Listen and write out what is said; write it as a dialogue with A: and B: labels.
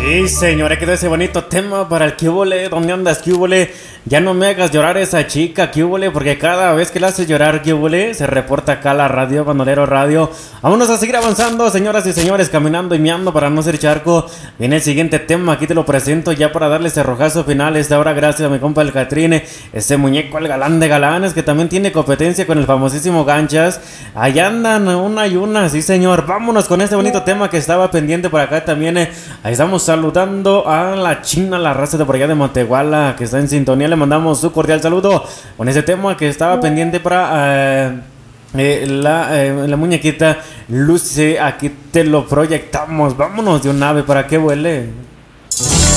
A: Sí, señora, quedó ese bonito tema para el Cúbole. ¿Dónde andas, Cúbole? Ya no me hagas llorar esa chica, Cúbole, porque cada vez que la haces llorar, Cúbole, se reporta acá a la radio, Bandolero Radio. Vámonos a seguir avanzando, señoras y señores, caminando y meando para no ser charco. Viene el siguiente tema, aquí te lo presento ya para darle ese rojazo final. Esta hora, gracias a mi compa el Catrine, ese muñeco, el galán de galanes, que también tiene competencia con el famosísimo Ganchas. Allá andan una y una, sí, señor. Vámonos con este bonito tema que estaba pendiente por acá también. Ahí estamos saludando a la China, la raza de por allá de Monteguala, que está en sintonía. Le mandamos su cordial saludo con ese tema que estaba pendiente para la muñequita Luce. Aquí te lo proyectamos. Vámonos de un ave para que vuele.